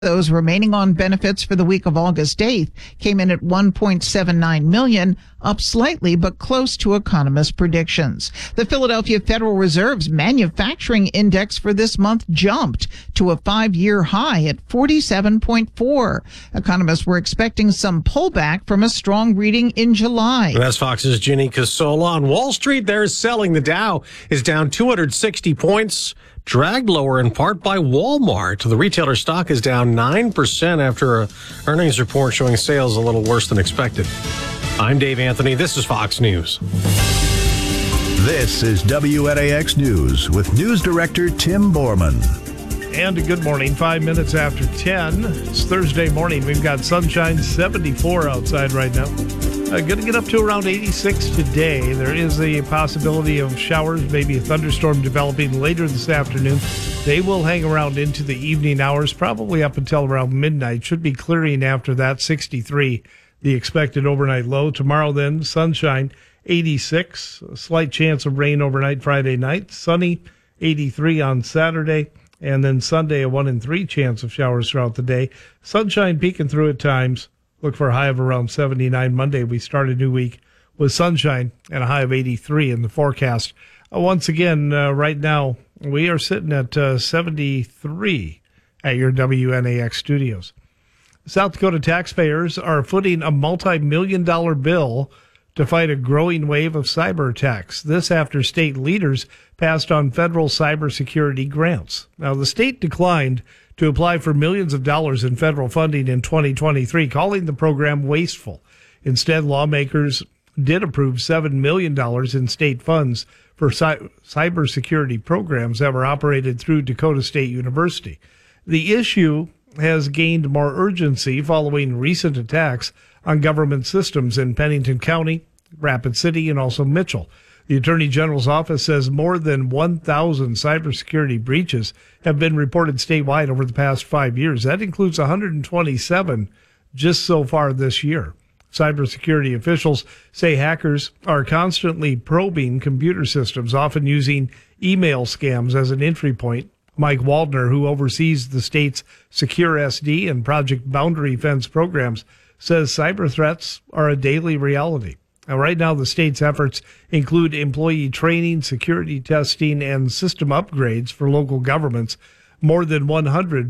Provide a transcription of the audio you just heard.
Those remaining on benefits for the week of August 8th came in at 1.79 million, up slightly but close to economists' predictions. The Philadelphia Federal Reserve's manufacturing index for this month jumped to a 5-year high at 47.4. Economists were expecting some pullback from a strong reading in July. That's Fox's Ginny Casola. On Wall Street, they're selling. The Dow is down 260 points. Dragged lower in part by Walmart. The retailer stock is down 9% after an earnings report showing sales a little worse than expected. I'm Dave Anthony. This is Fox News. This is WNAX News with News Director Tim Borman. And a good morning, 5 minutes after 10. It's Thursday morning. We've got sunshine, 74 outside right now. Going to get up to around 86 today. There is a possibility of showers, maybe a thunderstorm developing later this afternoon. They will hang around into the evening hours, probably up until around midnight. Should be clearing after that, 63, the expected overnight low. Tomorrow then, sunshine, 86. A slight chance of rain overnight Friday night. Sunny, 83 on Saturday. And then Sunday, a 1 in 3 chance of showers throughout the day. Sunshine peeking through at times. Look for a high of around 79 Monday. We start a new week with sunshine and a high of 83 in the forecast. Once again, right now, we are sitting at 73 at your WNAX studios. South Dakota taxpayers are footing a multi-million-dollar bill to fight a growing wave of cyber attacks. This after state leaders passed on federal cybersecurity grants. Now, the state declined to apply for millions of dollars in federal funding in 2023, calling the program wasteful. Instead, lawmakers did approve $7 million in state funds for cybersecurity programs that were operated through Dakota State University. The issue has gained more urgency following recent attacks on government systems in Pennington County, Rapid City, and also Mitchell. The Attorney General's office says more than 1,000 cybersecurity breaches have been reported statewide over the past 5 years. That includes 127 just so far this year. Cybersecurity officials say hackers are constantly probing computer systems, often using email scams as an entry point. Mike Waldner, who oversees the state's Secure SD and Project Boundary Fence programs, says cyber threats are a daily reality. Now, right now, the state's efforts include employee training, security testing, and system upgrades for local governments. More than 100